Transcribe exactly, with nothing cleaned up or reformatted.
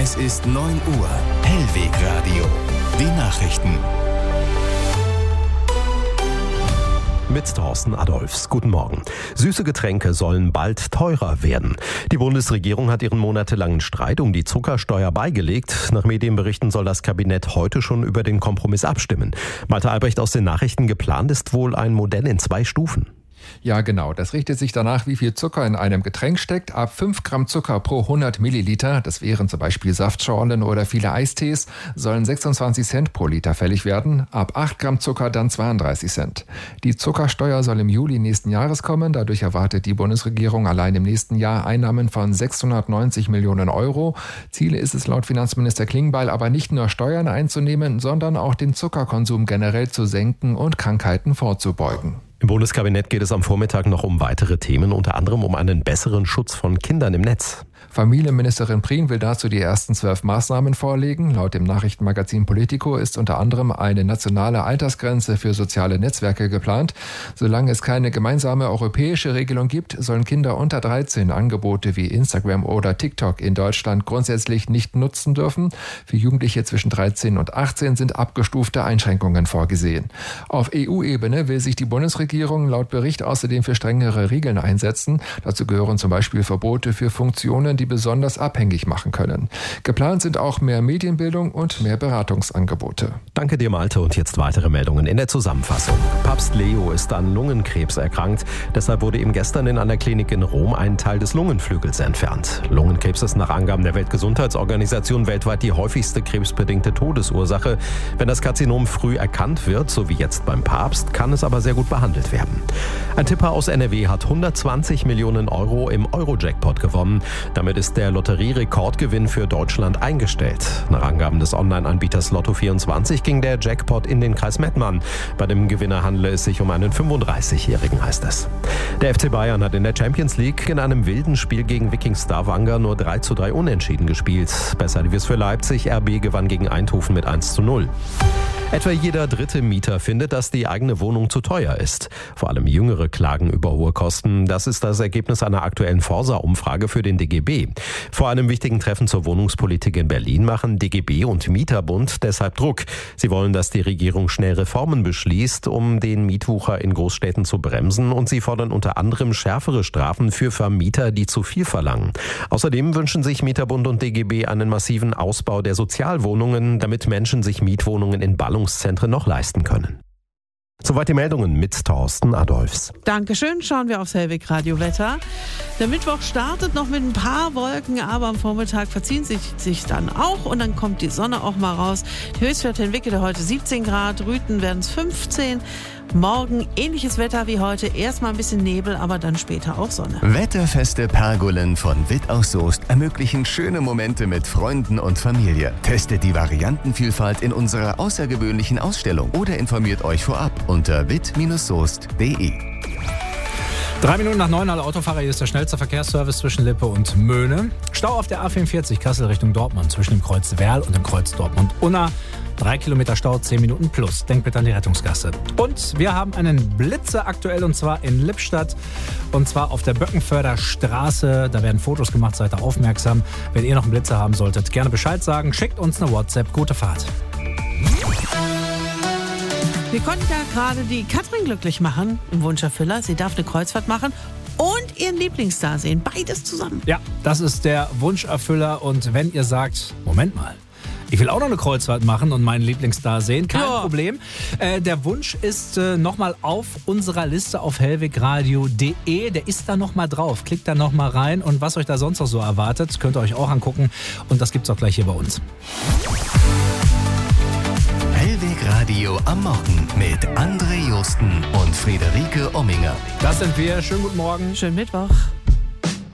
Es ist neun Uhr. Hellweg Radio. Die Nachrichten. Mit Thorsten Adolfs. Guten Morgen. Süße Getränke sollen bald teurer werden. Die Bundesregierung hat ihren monatelangen Streit um die Zuckersteuer beigelegt. Nach Medienberichten soll das Kabinett heute schon über den Kompromiss abstimmen. Malte Albrecht aus den Nachrichten: Geplant ist wohl ein Modell in zwei Stufen. Ja, genau. Das richtet sich danach, wie viel Zucker in einem Getränk steckt. Ab fünf Gramm Zucker pro hundert Milliliter, das wären zum Beispiel Saftschorlen oder viele Eistees, sollen sechsundzwanzig Cent pro Liter fällig werden. Ab acht Gramm Zucker dann zweiunddreißig Cent. Die Zuckersteuer soll im Juli nächsten Jahres kommen. Dadurch erwartet die Bundesregierung allein im nächsten Jahr Einnahmen von sechshundertneunzig Millionen Euro. Ziel ist es laut Finanzminister Klingbeil aber nicht nur Steuern einzunehmen, sondern auch den Zuckerkonsum generell zu senken und Krankheiten vorzubeugen. Im Bundeskabinett geht es am Vormittag noch um weitere Themen, unter anderem um einen besseren Schutz von Kindern im Netz. Familienministerin Prien will dazu die ersten zwölf Maßnahmen vorlegen. Laut dem Nachrichtenmagazin Politico ist unter anderem eine nationale Altersgrenze für soziale Netzwerke geplant. Solange es keine gemeinsame europäische Regelung gibt, sollen Kinder unter dreizehn Angebote wie Instagram oder TikTok in Deutschland grundsätzlich nicht nutzen dürfen. Für Jugendliche zwischen dreizehn und achtzehn sind abgestufte Einschränkungen vorgesehen. Auf E U-Ebene will sich die Bundesregierung laut Bericht außerdem für strengere Regeln einsetzen. Dazu gehören zum Beispiel Verbote für Funktionen, die besonders abhängig machen können. Geplant sind auch mehr Medienbildung und mehr Beratungsangebote. Danke dir, Malte. Und jetzt weitere Meldungen in der Zusammenfassung. Papst Leo ist an Lungenkrebs erkrankt. Deshalb wurde ihm gestern in einer Klinik in Rom ein Teil des Lungenflügels entfernt. Lungenkrebs ist nach Angaben der Weltgesundheitsorganisation weltweit die häufigste krebsbedingte Todesursache. Wenn das Karzinom früh erkannt wird, so wie jetzt beim Papst, kann es aber sehr gut behandelt werden. Ein Tipper aus N R W hat hundertzwanzig Millionen Euro im Euro-Jackpot gewonnen. Damit ist der Lotterierekordgewinn für Deutschland eingestellt. Nach Angaben des Online-Anbieters Lotto vierundzwanzig ging der Jackpot in den Kreis Mettmann. Bei dem Gewinner handele es sich um einen fünfunddreißigjährigen, heißt es. Der F C Bayern hat in der Champions League in einem wilden Spiel gegen Viking Stavanger nur drei zu drei unentschieden gespielt. Besser lief es für Leipzig. R B gewann gegen Eindhoven mit eins zu null. Etwa jeder dritte Mieter findet, dass die eigene Wohnung zu teuer ist. Vor allem Jüngere klagen über hohe Kosten. Das ist das Ergebnis einer aktuellen Forsa-Umfrage für den D G B. Vor einem wichtigen Treffen zur Wohnungspolitik in Berlin machen D G B und Mieterbund deshalb Druck. Sie wollen, dass die Regierung schnell Reformen beschließt, um den Mietwucher in Großstädten zu bremsen. Und sie fordern unter anderem schärfere Strafen für Vermieter, die zu viel verlangen. Außerdem wünschen sich Mieterbund und D G B einen massiven Ausbau der Sozialwohnungen, damit Menschen sich Mietwohnungen in Ballungszentren noch leisten können. Soweit die Meldungen mit Thorsten Adolfs. Dankeschön. Schauen wir aufs Hellweg Radio Wetter. Der Mittwoch startet noch mit ein paar Wolken, aber am Vormittag verziehen sich, sich dann auch und dann kommt die Sonne auch mal raus. Die Höchstwerte entwickelt heute siebzehn Grad, Rüten werden es fünfzehn. Morgen ähnliches Wetter wie heute, erstmal ein bisschen Nebel, aber dann später auch Sonne. Wetterfeste Pergolen von Witt aus Soest ermöglichen schöne Momente mit Freunden und Familie. Testet die Variantenvielfalt in unserer außergewöhnlichen Ausstellung oder informiert euch vorab unter witt soest punkt de. Drei Minuten nach neun, alle Autofahrer, hier ist der schnellste Verkehrsservice zwischen Lippe und Möhne. Stau auf der A vierundvierzig Kassel Richtung Dortmund zwischen dem Kreuz Werl und dem Kreuz Dortmund-Unna. Drei Kilometer Stau, zehn Minuten plus. Denkt bitte an die Rettungsgasse. Und wir haben einen Blitzer aktuell und zwar in Lippstadt. Und zwar auf der Böckenförder Straße. Da werden Fotos gemacht, seid da aufmerksam. Wenn ihr noch einen Blitzer haben solltet, gerne Bescheid sagen. Schickt uns eine WhatsApp. Gute Fahrt. Wir konnten ja gerade die Katrin glücklich machen im Wunscherfüller. Sie darf eine Kreuzfahrt machen und ihren Lieblingsstar sehen. Beides zusammen. Ja, das ist der Wunscherfüller. Und wenn ihr sagt, Moment mal, ich will auch noch eine Kreuzfahrt machen und meinen Lieblingsstar sehen. Kein ja. Problem. Äh, der Wunsch ist äh, nochmal auf unserer Liste auf hellwegradio punkt de. Der ist da nochmal drauf. Klickt da nochmal rein und was euch da sonst noch so erwartet, könnt ihr euch auch angucken. Und das gibt's auch gleich hier bei uns. Hellweg Radio am Morgen mit André Josten und Friederike Omminger. Das sind wir. Schönen guten Morgen. Schönen Mittwoch.